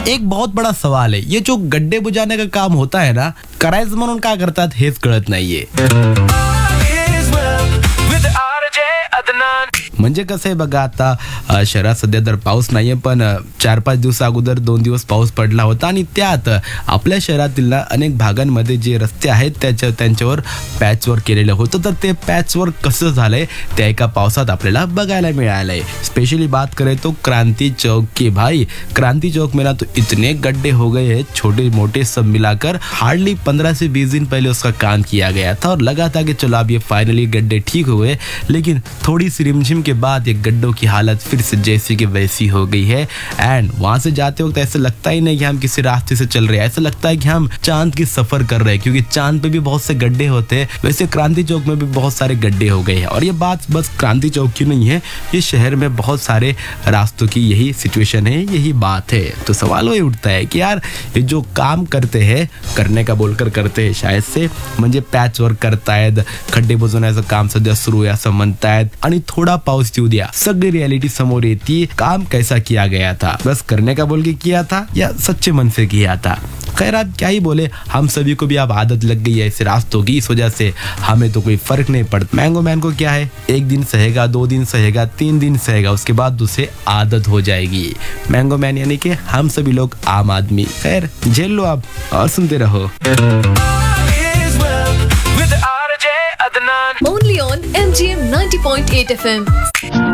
एक बहुत बडा सवाल आहे, ये जो गड्डे बुझाने का काम होता है ना, करायचं म्हणून का करतात हेच कळत नाहीये. म्हणजे कसं आहे बघा, आता शहरात सध्या तर पाऊस नाहीये, पण 4-5 दिवस अगोदर 2 दिवस पाऊस पडला होता आणि त्यात आपल्या शहरातील अनेक भागांमध्ये जे रस्ते आहेत त्यांच्यावर पॅचवर्क केलेलं होतं. तर ते पॅचवर्क कसं झालंय त्या एका पावसात आपल्याला बघायला मिळालंय. स्पेशली बात करें तो क्रांति चौक की. भाई क्रांति चौक में ना तो इतने गड्ढे हो गए हैं, छोटे मोटे सब मिलाकर. हार्डली 15 से 20 दिन पहले उसका काम किया गया था और लगा था कि चलो अब ये फाइनली गड्ढे ठीक हुए, लेकिन थोड़ी सी रिमझिम के बाद ये गड्ढों की हालत फिर से जैसी की वैसी हो गई है. एंड वहां से जाते वक्त ऐसा लगता ही नहीं कि हम किसी रास्ते से चल रहे हैं, ऐसा लगता है कि हम चांद की सफर कर रहे हैं, क्योंकि चांद पे भी बहुत से गड्ढे होते हैं, वैसे क्रांति चौक में भी बहुत सारे गड्ढे हो गए हैं. और ये बात बस क्रांति चौक की नहीं है, ये शहर में बहुत सारे रास्तों की यही सिचुएशन है, यही बात है. तो सवाल वही उठता है कि यार ये जो काम करते हैं, करने का बोलकर करते हैं शायद से, म्हणजे पॅच वर्क करतायत, खड्डे बुजवण्याचं काम सध्या सुरू आहे असं म्हणतायत, आणि थोड़ा पाऊस येऊ द्या, सगळी रियलिटी समोर येती. काम कैसा किया गया था, बस करने का बोल के किया था या सच्चे मन से किया था. खैर आप क्या ही बोले, हम सभी को भी अब आदत लग गई है ऐसे रास्तों की, इस वजह से हमें तो कोई फर्क नहीं पड़ता. मैंगो मैन को क्या है, 1 दिन सहेगा, 2 दिन सहेगा, 3 दिन सहेगा, उसके बाद उसे आदत हो जाएगी. मैंगो मैन यानी कि हम सभी लोग आम आदमी. खैर झेल लो आप और सुनते रहो. Only on MGM 90.8 FM.